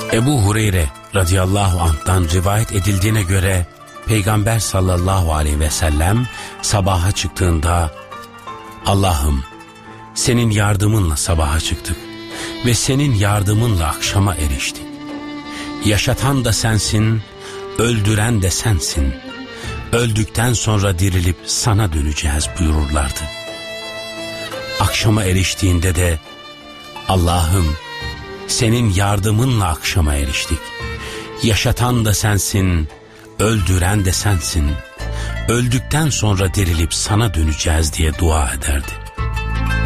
Ebu Hureyre radıyallahu anh'tan rivayet edildiğine göre Peygamber sallallahu aleyhi ve sellem sabaha çıktığında Allah'ım senin yardımınla sabaha çıktık ve senin yardımınla akşama eriştik. Yaşatan da sensin, öldüren de sensin. Öldükten sonra dirilip sana döneceğiz buyururlardı. Akşama eriştiğinde de Allah'ım senin yardımınla akşama eriştik. Yaşatan da sensin, öldüren de sensin. Öldükten sonra dirilip sana döneceğiz diye dua ederdi.